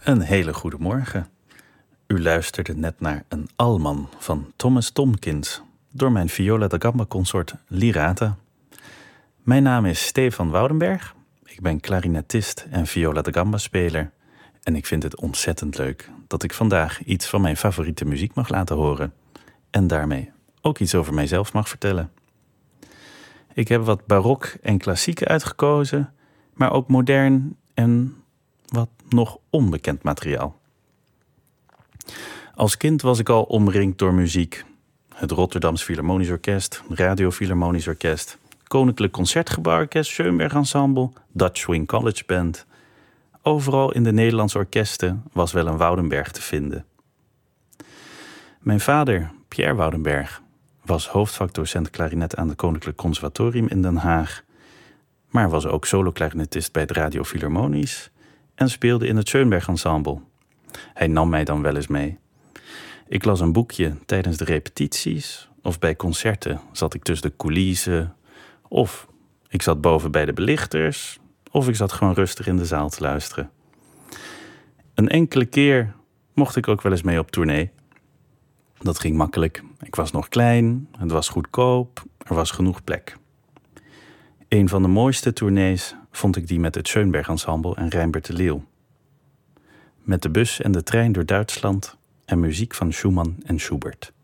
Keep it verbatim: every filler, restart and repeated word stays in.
Een hele goede morgen. U luisterde net naar een Allman van Thomas Tomkins door mijn viola da gamba consort Lirata. Mijn naam is Stefan Woudenberg. Ik ben klarinetist en viola da gamba speler. En ik vind het ontzettend leuk dat ik vandaag iets van mijn favoriete muziek mag laten horen. En daarmee ook iets over mijzelf mag vertellen. Ik heb wat barok en klassieke uitgekozen, maar ook modern en wat nog onbekend materiaal. Als kind was ik al omringd door muziek. Het Rotterdams Philharmonisch Orkest, Radio Philharmonisch Orkest, Koninklijk Concertgebouworkest, Schoenberg Ensemble, Dutch Swing College Band. Overal in de Nederlandse orkesten was wel een Woudenberg te vinden. Mijn vader, Pierre Woudenberg, was hoofdvakdocent klarinet aan het Koninklijk Conservatorium in Den Haag, maar was ook solo-klarinetist bij het Radio Philharmonisch en speelde in het Schoenberg Ensemble. Hij nam mij dan wel eens mee. Ik las een boekje tijdens de repetities of bij concerten zat ik tussen de coulissen, of ik zat boven bij de belichters, of ik zat gewoon rustig in de zaal te luisteren. Een enkele keer mocht ik ook wel eens mee op tournee. Dat ging makkelijk. Ik was nog klein, het was goedkoop, er was genoeg plek. Een van de mooiste tournees vond ik die met het Schoenberg Ensemble en Reinbert de Leeuw. Met de bus en de trein door Duitsland en muziek van Schumann en Schubert.